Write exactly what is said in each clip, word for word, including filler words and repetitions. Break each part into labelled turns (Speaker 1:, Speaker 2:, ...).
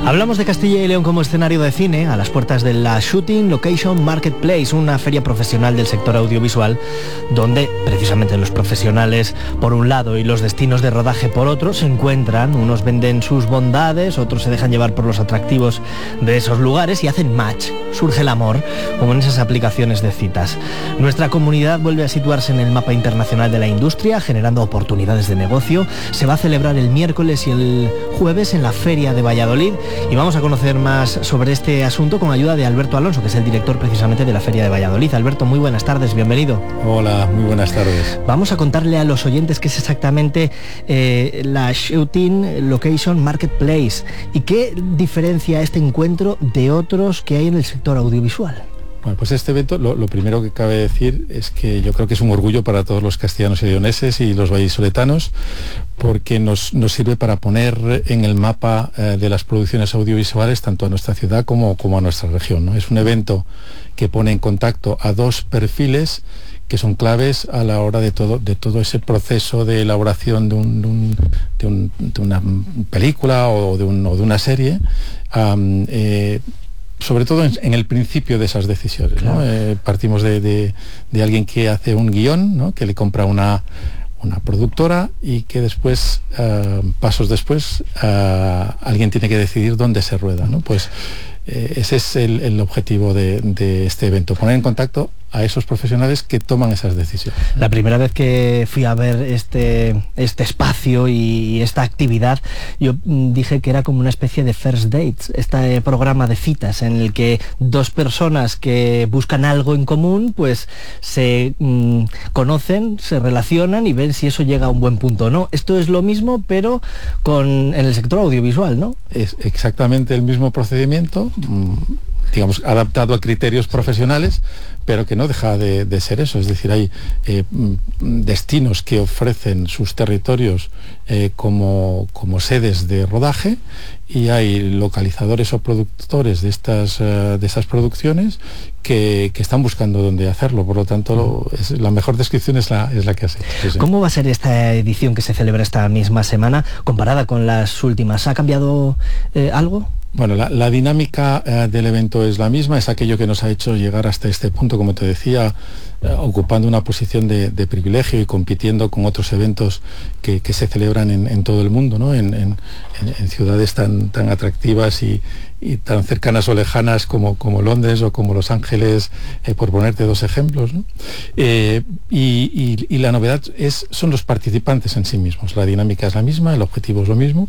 Speaker 1: Hablamos de Castilla y León como escenario de cine a las puertas de la Shooting Location Marketplace, una feria profesional del sector audiovisual, donde precisamente los profesionales por un lado y los destinos de rodaje por otro se encuentran. Unos venden sus bondades, otros se dejan llevar por los atractivos de esos lugares y hacen match. Surge el amor, como en esas aplicaciones de citas. Nuestra comunidad vuelve a situarse en el mapa internacional de la industria, generando oportunidades de negocio. Se va a celebrar el miércoles y el jueves en la Feria de Valladolid. Y vamos a conocer más sobre este asunto con ayuda de Alberto Alonso, que es el director precisamente de la Feria de Valladolid. Alberto, muy buenas tardes, bienvenido.
Speaker 2: Hola, muy buenas tardes.
Speaker 1: Vamos a contarle a los oyentes qué es exactamente eh, la Shooting Location Marketplace y qué diferencia este encuentro de otros que hay en el sector audiovisual.
Speaker 2: Bueno, pues este evento, lo, lo primero que cabe decir es que yo creo que es un orgullo para todos los castellanos y leoneses y los vallisoletanos, porque nos, nos sirve para poner en el mapa eh, de las producciones audiovisuales tanto a nuestra ciudad como, como a nuestra región, ¿no? Es un evento que pone en contacto a dos perfiles que son claves a la hora de todo, de todo ese proceso de elaboración de, un, de, un, de, un, de una película o de, un, o de una serie, um, eh, sobre todo en, en el principio de esas decisiones, ¿no? Eh, partimos de, de, de alguien que hace un guión, ¿no? Que le compra una, una productora y que después, uh, pasos después, uh, alguien tiene que decidir dónde se rueda, ¿no? Pues eh, ese es el, el objetivo de, de este evento, poner en contacto a esos profesionales que toman esas decisiones.
Speaker 1: La primera vez que fui a ver este, este espacio y esta actividad, yo dije que era como una especie de first dates, este programa de citas en el que dos personas que buscan algo en común, pues se mmm, conocen, se relacionan y ven si eso llega a un buen punto o no. Esto es lo mismo, pero con en el sector audiovisual, ¿no?
Speaker 2: Es exactamente el mismo procedimiento, mmm, digamos, adaptado a criterios profesionales, pero que no deja de, de ser eso. Es decir, hay eh, destinos que ofrecen sus territorios eh, como, como sedes de rodaje, y hay localizadores o productores de estas, uh, de estas producciones que, que están buscando dónde hacerlo. Por lo tanto, lo, es, la mejor descripción es la, es la que hace. Sí, sí.
Speaker 1: ¿Cómo va a ser esta edición que se celebra esta misma semana comparada con las últimas? ¿Ha cambiado eh, algo?
Speaker 2: Bueno, la, la dinámica eh, del evento es la misma, es aquello que nos ha hecho llegar hasta este punto, como te decía, eh, ocupando una posición de, de privilegio y compitiendo con otros eventos que, que se celebran en, en todo el mundo, ¿no? En, en, en ciudades tan, tan atractivas y, y tan cercanas o lejanas como, como Londres o como Los Ángeles, eh, por ponerte dos ejemplos, ¿no? Eh, y, y, y la novedad es, son los participantes en sí mismos. La dinámica es la misma, el objetivo es lo mismo,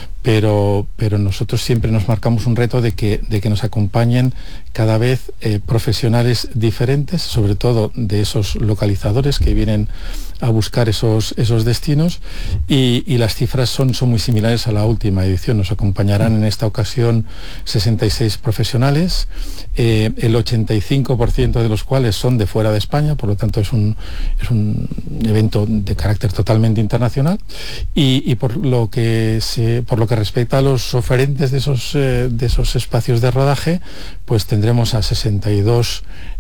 Speaker 2: pero, pero nosotros siempre nos marcamos un reto de que, de que nos acompañen cada vez eh, profesionales diferentes, sobre todo de esos localizadores que vienen a buscar esos, esos destinos, y, y las cifras son, son muy similares a la última edición. Nos acompañarán en esta ocasión sesenta y seis profesionales, eh, el ochenta y cinco por ciento de los cuales son de fuera de España, por lo tanto es un, es un evento de carácter totalmente internacional, y, y por lo que se, por lo que respecta a los oferentes de esos, eh, de esos espacios de rodaje, pues tendremos a sesenta y dos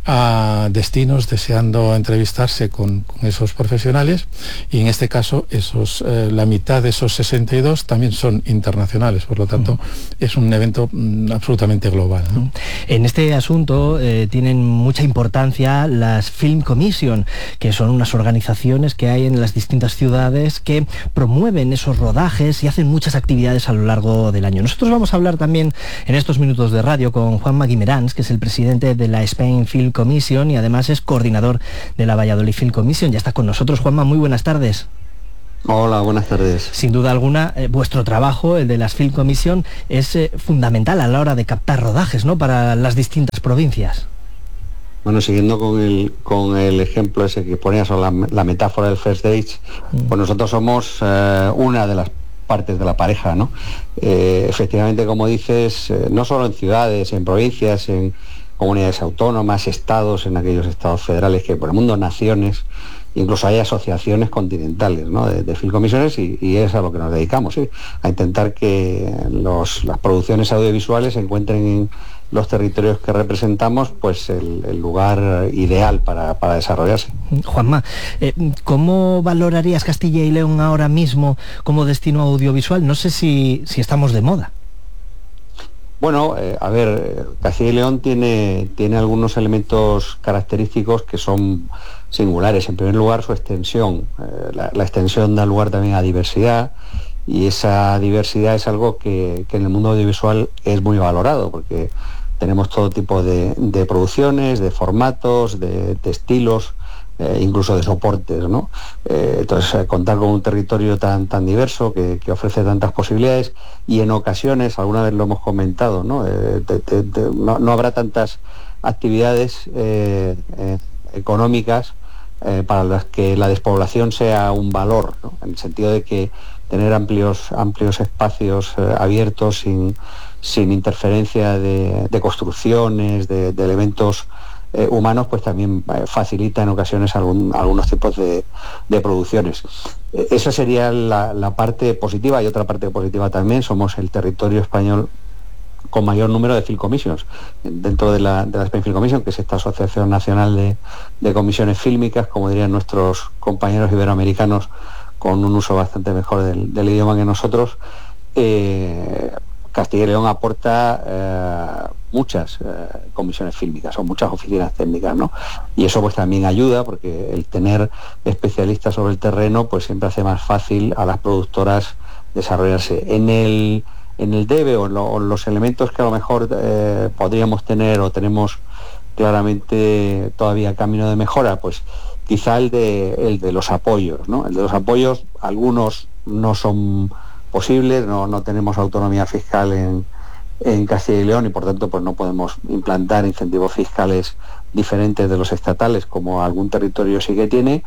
Speaker 2: a destinos deseando entrevistarse con, con esos profesionales, y en este caso esos, eh, la mitad de esos sesenta y dos también son internacionales, por lo tanto uh-huh. es un evento mm, absolutamente global, ¿no? Uh-huh.
Speaker 1: En este asunto eh, tienen mucha importancia las Film Commission, que son unas organizaciones que hay en las distintas ciudades que promueven esos rodajes y hacen muchas actividades a lo largo del año. Nosotros vamos a hablar también en estos minutos de radio con Juanma Guimerans, que es el presidente de la Spain Film Commission y además es coordinador de la Valladolid Film Commission. Ya está con nosotros. Juanma, muy buenas tardes.
Speaker 3: Hola, buenas tardes.
Speaker 1: Sin duda alguna, eh, vuestro trabajo, el de las Film Commission, es eh, fundamental a la hora de captar rodajes, ¿no?, para las distintas provincias.
Speaker 3: Bueno, siguiendo con el, con el ejemplo ese que ponías, o la, la metáfora del first date, mm. pues nosotros somos eh, una de las partes de la pareja, ¿no? Eh, efectivamente, como dices, eh, no solo en ciudades, en provincias, en comunidades autónomas, estados, en aquellos estados federales que por el mundo, naciones, incluso hay asociaciones continentales, ¿no?, de, de film comisiones, y, y es a lo que nos dedicamos, ¿sí?, a intentar que los, las producciones audiovisuales encuentren en los territorios que representamos pues el, el lugar ideal para, para desarrollarse.
Speaker 1: Juanma, eh, ¿cómo valorarías Castilla y León ahora mismo como destino audiovisual? No sé si, si estamos de moda.
Speaker 3: Bueno, eh, a ver, Castilla y León tiene, tiene algunos elementos característicos que son singulares. En primer lugar, su extensión. Eh, la, la extensión da lugar también a diversidad, y esa diversidad es algo que, que en el mundo audiovisual es muy valorado, porque tenemos todo tipo de, de producciones, de formatos, de, de estilos, eh, incluso de soportes, ¿no? Eh, entonces, eh, contar con un territorio tan, tan diverso que, que ofrece tantas posibilidades, y en ocasiones, alguna vez lo hemos comentado, ¿no? Eh, te, te, te, no, no habrá tantas actividades eh, eh, económicas eh, para las que la despoblación sea un valor, ¿no? En el sentido de que tener amplios, amplios espacios eh, abiertos sin, sin interferencia de, de construcciones, de, de elementos eh, humanos, pues también eh, facilita en ocasiones algún, algunos tipos de, de producciones. Eh, esa sería la, la parte positiva. Y otra parte positiva también: somos el territorio español con mayor número de Film Commissions dentro de la, de la Spain Film Commission, que es esta asociación nacional de, de comisiones fílmicas, como dirían nuestros compañeros iberoamericanos, con un uso bastante mejor del, del idioma que nosotros. eh, Castilla y León aporta eh, muchas eh, comisiones fílmicas, o muchas oficinas técnicas, ¿no? Y eso pues también ayuda, porque el tener especialistas sobre el terreno pues siempre hace más fácil a las productoras desarrollarse. En el, en el debe, o en, lo, o en los elementos que a lo mejor eh, podríamos tener, o tenemos claramente todavía camino de mejora, pues quizá el de, el de los apoyos, ¿no? El de los apoyos, algunos no son posibles, no, no tenemos autonomía fiscal en, en Castilla y León, y por tanto pues no podemos implantar incentivos fiscales diferentes de los estatales, como algún territorio sí que tiene.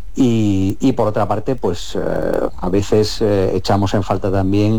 Speaker 3: Y, y por otra parte, pues eh, a veces eh, echamos en falta también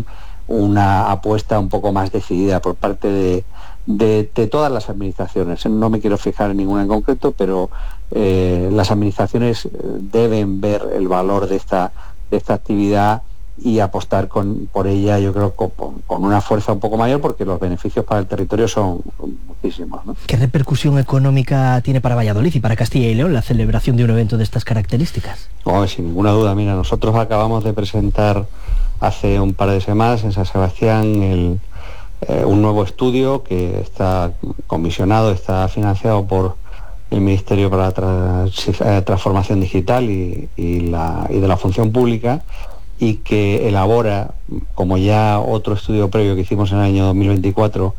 Speaker 3: una apuesta un poco más decidida por parte de, de, de todas las administraciones. No me quiero fijar en ninguna en concreto, pero eh, las administraciones deben ver el valor de esta, de esta actividad y apostar con, por ella, yo creo, con, con una fuerza un poco mayor, porque los beneficios para el territorio son muchísimos, ¿no?
Speaker 1: ¿Qué repercusión económica tiene para Valladolid y para Castilla y León la celebración de un evento de estas características?
Speaker 3: Oh, sin ninguna duda. Mira, nosotros acabamos de presentar hace un par de semanas en San Sebastián el, eh, un nuevo estudio que está comisionado, está financiado por el Ministerio para la Trans, eh, Transformación Digital y, y, la, y de la Función Pública, y que elabora, como ya otro estudio previo que hicimos en el año dos mil veinticuatro,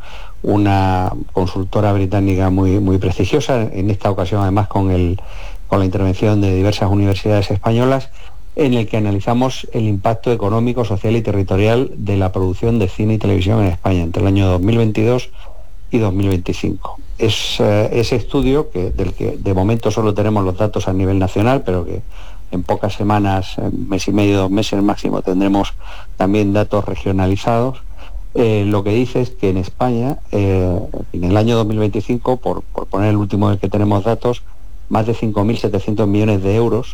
Speaker 3: una consultora británica muy, muy prestigiosa, en esta ocasión además con, el, con la intervención de diversas universidades españolas, en el que analizamos el impacto económico, social y territorial de la producción de cine y televisión en España entre el año dos mil veintidós y dos mil veinticinco. Es eh, ese estudio, que, del que de momento solo tenemos los datos a nivel nacional, pero que en pocas semanas, en mes y medio, dos meses máximo, tendremos también datos regionalizados. Eh, lo que dice es que en España, eh, en el año dos mil veinticinco, por, por poner el último del que tenemos datos, más de cinco mil setecientos millones de euros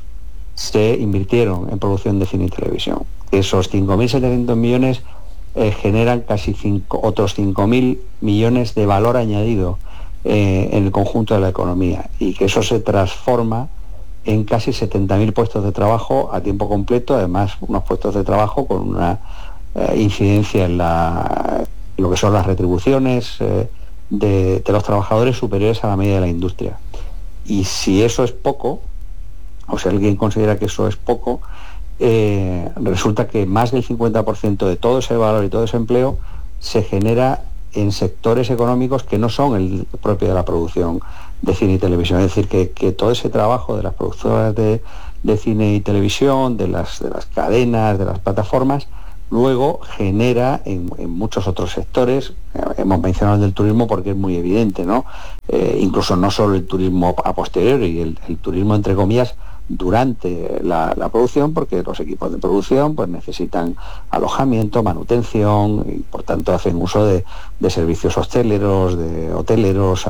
Speaker 3: se invirtieron en producción de cine y televisión. Esos cinco mil setecientos millones eh, generan casi cinco, otros cinco mil millones de valor añadido eh, en el conjunto de la economía, y que eso se transforma en casi setenta mil puestos de trabajo a tiempo completo, además unos puestos de trabajo con una eh, incidencia en, la, en lo que son las retribuciones eh, de, de los trabajadores superiores a la media de la industria. Y si eso es poco, o si alguien considera que eso es poco, eh, resulta que más del cincuenta por ciento de todo ese valor y todo ese empleo se genera en sectores económicos que no son el propio de la producción de cine y televisión. Es decir, que, que todo ese trabajo de las productoras de, de cine y televisión, de las, de las cadenas, de las plataformas, luego genera en, en muchos otros sectores. Eh, hemos mencionado el del turismo porque es muy evidente, ¿no? Eh, incluso no solo el turismo a posteriori, el, el turismo entre comillas durante la, la producción, porque los equipos de producción pues necesitan alojamiento, manutención, y por tanto hacen uso de, de servicios hosteleros, de hoteleros, eh,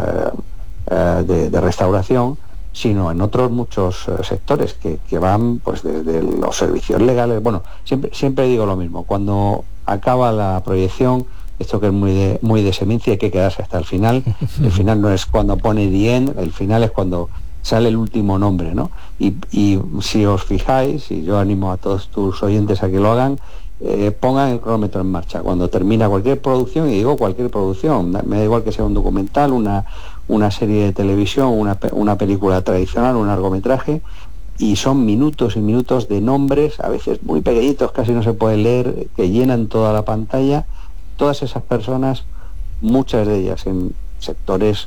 Speaker 3: eh, de, de restauración, sino en otros muchos eh, sectores que, que van pues desde los servicios legales. Bueno, siempre siempre digo lo mismo: cuando acaba la proyección, esto que es muy de, muy de Seminci, hay que quedarse hasta el final. El final no es cuando pone the end, el final es cuando sale el último nombre, ¿no? Y, y si os fijáis, y yo animo a todos tus oyentes a que lo hagan, eh, pongan el cronómetro en marcha. Cuando termina cualquier producción, y digo cualquier producción, me da igual que sea un documental, una, una serie de televisión, una, una película tradicional, un largometraje, y son minutos y minutos de nombres, a veces muy pequeñitos, casi no se puede leer, que llenan toda la pantalla. Todas esas personas, muchas de ellas en sectores,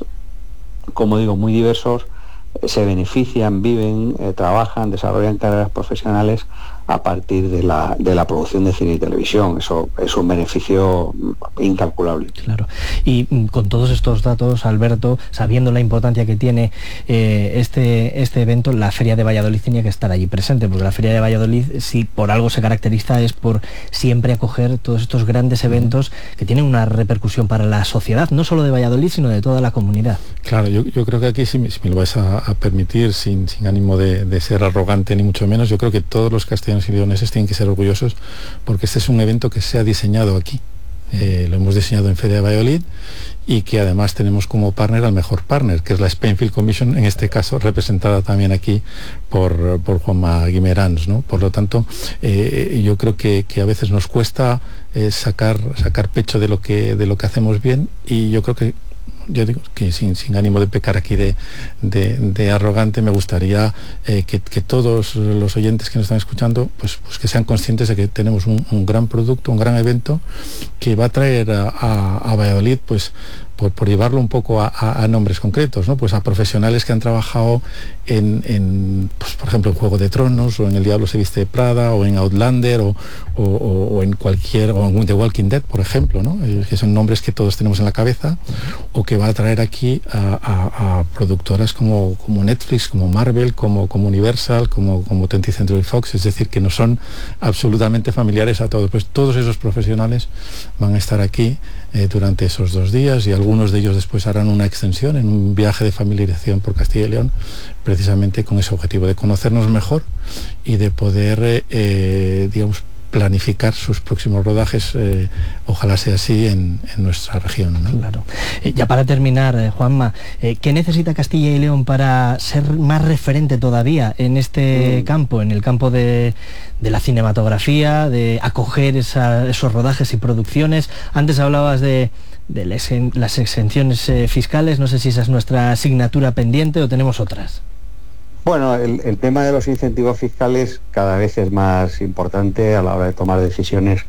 Speaker 3: como digo, muy diversos, se benefician, viven, eh, trabajan, desarrollan carreras profesionales a partir de la, de la producción de cine y televisión. Eso es un beneficio incalculable.
Speaker 1: Claro. Y con todos estos datos, Alberto, sabiendo la importancia que tiene eh, este, este evento, la Feria de Valladolid tenía que estar allí presente, porque la Feria de Valladolid, si por algo se caracteriza, es por siempre acoger todos estos grandes eventos que tienen una repercusión para la sociedad, no solo de Valladolid, sino de toda la comunidad.
Speaker 2: Claro, yo, yo creo que aquí, si me, si me lo vais a, a permitir, sin, sin ánimo de, de ser arrogante ni mucho menos, yo creo que todos los castellanos y leoneses tienen que ser orgullosos, porque este es un evento que se ha diseñado aquí. Eh, lo hemos diseñado en Feria de Valladolid, y que además tenemos como partner al mejor partner, que es la Spain Film Commission, en este caso representada también aquí por, por Juanma Guimerans, ¿no? Por lo tanto, eh, yo creo que, que a veces nos cuesta eh, sacar, sacar pecho de lo que, de lo que hacemos bien, y yo creo que yo digo que sin, sin ánimo de pecar aquí de, de, de arrogante, me gustaría eh, que, que todos los oyentes que nos están escuchando, pues, pues que sean conscientes de que tenemos un, un gran producto, un gran evento que va a traer a, a, a Valladolid, pues por, por llevarlo un poco a, a, a nombres concretos, ¿no? Pues a profesionales que han trabajado en, en pues, por ejemplo, en Juego de Tronos, o en El Diablo se viste de Prada, o en Outlander, o, o, o en cualquier, o en The Walking Dead, por ejemplo, ¿no? Eh, que son nombres que todos tenemos en la cabeza, o que va a traer aquí a, a, a productoras como, como Netflix, como Marvel, como, como Universal, como, como twentieth Century Fox, es decir, que no son absolutamente familiares a todos. Pues todos esos profesionales van a estar aquí eh, durante esos dos días, y algunos de ellos después harán una extensión en un viaje de familiarización por Castilla y León, precisamente con ese objetivo de conocernos mejor y de poder, eh, digamos, planificar sus próximos rodajes, eh, ojalá sea así en, en nuestra región, ¿no?
Speaker 1: Claro. Eh, ya para terminar, eh, Juanma, eh, ¿qué necesita Castilla y León para ser más referente todavía en este mm. campo, en el campo de, de la cinematografía, de acoger esa, esos rodajes y producciones? Antes hablabas de, de las exenciones eh, fiscales, no sé si esa es nuestra asignatura pendiente o tenemos otras.
Speaker 3: Bueno, el, el tema de los incentivos fiscales cada vez es más importante a la hora de tomar decisiones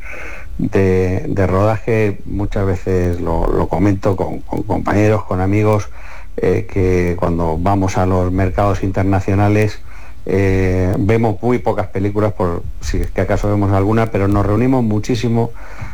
Speaker 3: de, de rodaje. Muchas veces lo, lo comento con, con compañeros, con amigos, eh, que cuando vamos a los mercados internacionales eh, vemos muy pocas películas, por si es que acaso vemos alguna, pero nos reunimos muchísimo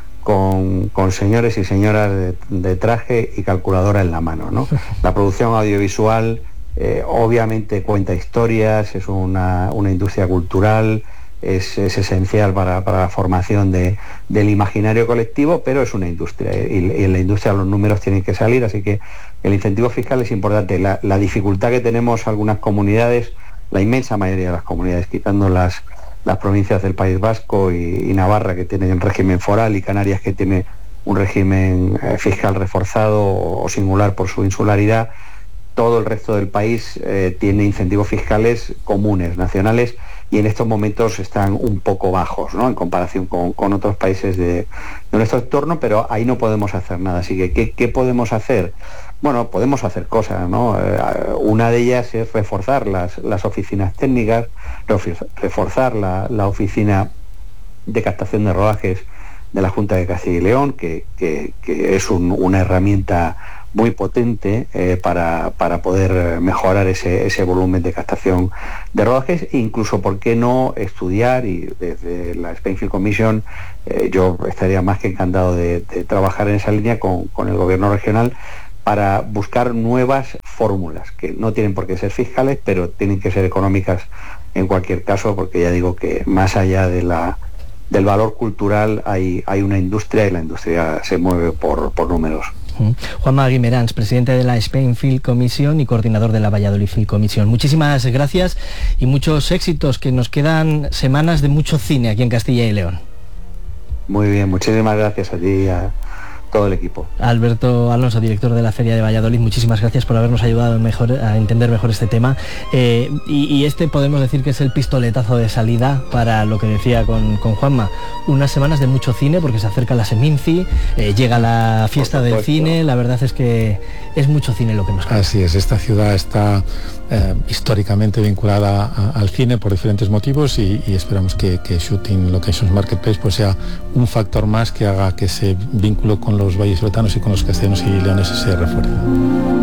Speaker 3: con, con señores y señoras de, de traje y calculadora en la mano, ¿no? La producción audiovisual Eh, obviamente cuenta historias, es una, una industria cultural, es, es esencial para, para la formación de, del imaginario colectivo, pero es una industria, y, y en la industria los números tienen que salir, así que el incentivo fiscal es importante. La, la dificultad que tenemos algunas comunidades, la inmensa mayoría de las comunidades, quitando las, las provincias del País Vasco y, y Navarra, que tienen régimen foral, y Canarias, que tiene un régimen eh, fiscal reforzado o, o singular por su insularidad, todo el resto del país eh, tiene incentivos fiscales comunes, nacionales, y en estos momentos están un poco bajos, ¿no?, en comparación con, con otros países de, de nuestro entorno, pero ahí no podemos hacer nada. Así que, ¿qué, qué podemos hacer? Bueno, podemos hacer cosas, ¿no? Eh, una de ellas es reforzar las, las oficinas técnicas, reforzar la, la oficina de captación de rodajes de la Junta de Castilla y León, que, que, que es un, una herramienta muy potente eh, para, para poder mejorar ese, ese volumen de captación de rodajes, e incluso, ¿por qué no estudiar? Y desde la Spain Film Commission eh, yo estaría más que encantado de, de trabajar en esa línea con, con el gobierno regional, para buscar nuevas fórmulas, que no tienen por qué ser fiscales, pero tienen que ser económicas en cualquier caso, porque ya digo que más allá de la del valor cultural hay, hay una industria, y la industria se mueve por, por números.
Speaker 1: Juanma Guimerans, presidente de la Spain Film Commission y coordinador de la Valladolid Film Commission. Muchísimas gracias y muchos éxitos, que nos quedan semanas de mucho cine aquí en Castilla y León.
Speaker 3: Muy bien, muchísimas gracias a ti, a, todo el equipo.
Speaker 1: Alberto Alonso, director de la Feria de Valladolid, muchísimas gracias por habernos ayudado mejor, a entender mejor este tema. Eh, y, y este podemos decir que es el pistoletazo de salida para lo que decía con, con Juanma. Unas semanas de mucho cine, porque se acerca la Seminci, eh, llega la fiesta del cine, la verdad es que es mucho cine lo que nos queda.
Speaker 2: Así es, esta ciudad está eh, históricamente vinculada a, al cine por diferentes motivos y, y esperamos que, que Shooting Locations Marketplace pues sea un factor más que haga que ese vínculo con los vallisoletanos y con los castellanos y leoneses se refuerce.